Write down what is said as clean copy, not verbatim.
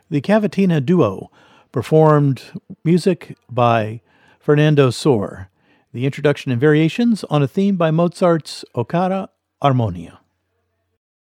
The Cavatina Duo performed music by Fernando Sor, the introduction and variations on a theme by Mozart's Ocara Armonia.